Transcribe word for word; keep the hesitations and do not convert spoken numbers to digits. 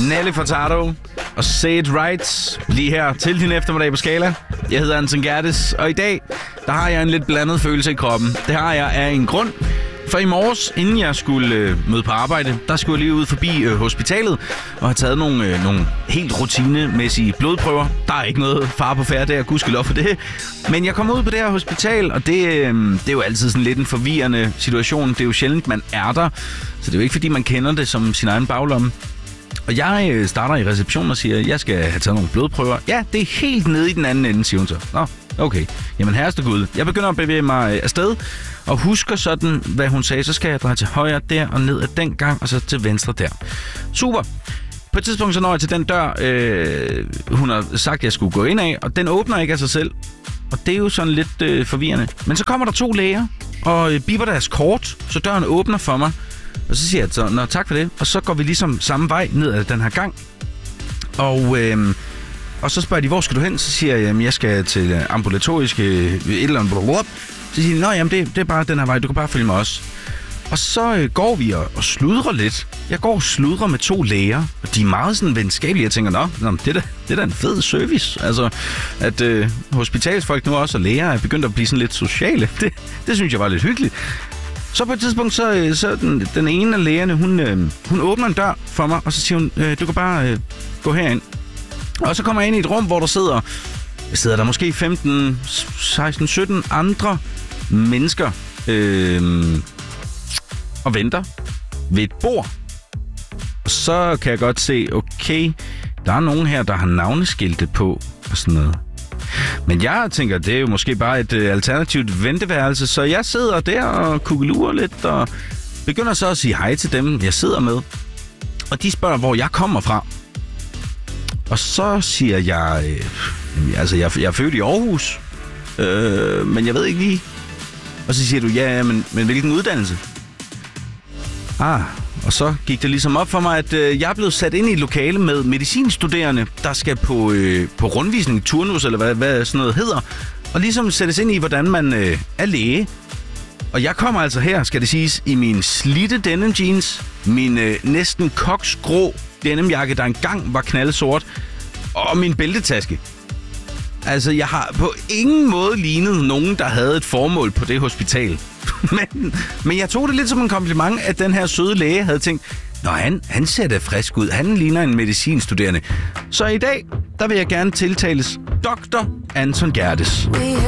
Nelly Furtado og Say It Right lige her til din eftermiddag på Skala. Jeg hedder Anton Gerdes, og i dag der har jeg en lidt blandet følelse i kroppen. Det har jeg af en grund. For i morges, inden jeg skulle øh, møde på arbejde, der skulle jeg lige ud forbi øh, hospitalet og have taget nogle, øh, nogle helt rutinemæssige blodprøver. Der er ikke noget far på færd der, gudskelov for det. Men jeg kom ud på det her hospital, og det, øh, det er jo altid sådan lidt en forvirrende situation. Det er jo sjældent, man er der, så det er jo ikke fordi, man kender det som sin egen baglomme. Og jeg øh, starter i receptionen og siger, at jeg skal have taget nogle blodprøver. Ja, det er helt nede i den anden ende, siger hun så. Nå, okay. Jamen herreste Gud. Jeg begynder at bevæge mig afsted, og husker sådan, hvad hun sagde. Så skal jeg dreje til højre der, og ned ad den gang, og så til venstre der. Super. På et tidspunkt så når jeg til den dør, øh, hun har sagt, at jeg skulle gå ind af, og den åbner ikke af sig selv. Og det er jo sådan lidt øh, forvirrende. Men så kommer der to læger, og øh, biber deres kort, så døren åbner for mig. Og så siger jeg så, nå tak for det. Og så går vi ligesom samme vej ned ad den her gang. Og, øh, og så spørger de, hvor skal du hen? Så siger jeg, at jeg skal til ambulatoriske et eller andet. Så siger de, nå jamen det, det er bare den her vej, du kan bare følge mig også. Og så øh, går vi og, og sludrer lidt. Jeg går og sludrer med to læger, og de er meget sådan venskabelige. Jeg tænker, nå, nå det, er da, det er da en fed service. Altså, at øh, hospitalsfolk nu også og læger er begyndt at blive sådan lidt sociale. Det, det synes jeg var lidt hyggeligt. Så på et tidspunkt, så, så den, den ene af lægerne, hun, øh, hun åbner en dør for mig, og så siger hun, øh, du kan bare øh, gå herind. Og så kommer jeg ind i et rum, hvor der sidder, sidder der måske femten, seksten, sytten andre mennesker øh, og venter ved et bord. Og så kan jeg godt se, okay, der er nogen her, der har navneskilte på og sådan noget. Men jeg tænker, det er jo måske bare et øh, alternativt venteværelse, så jeg sidder der og kukkelurer lidt og begynder så at sige hej til dem, jeg sidder med. Og de spørger, hvor jeg kommer fra. Og så siger jeg, øh, altså jeg, jeg er født i Aarhus, øh, men jeg ved ikke lige. Og så siger du, ja, men, men hvilken uddannelse? Ah, og så gik det ligesom op for mig, at øh, jeg er blevet sat ind i et lokale med medicinstuderende, der skal på, øh, på rundvisning, turnus, eller hvad, hvad sådan noget hedder, og ligesom sættes ind i, hvordan man øh, er læge. Og jeg kommer altså her, skal det siges, i min slidte denim jeans, min øh, næsten koksgrå denimjakke, der engang var knaldsort, og min bæltetaske. Altså, jeg har på ingen måde lignet nogen, der havde et formål på det hospital. men, men jeg tog det lidt som en kompliment, at den her søde læge havde tænkt, nå, han, han ser da frisk ud. Han ligner en medicinstuderende. Så i dag, der vil jeg gerne tiltales doktor Anton Gerdes.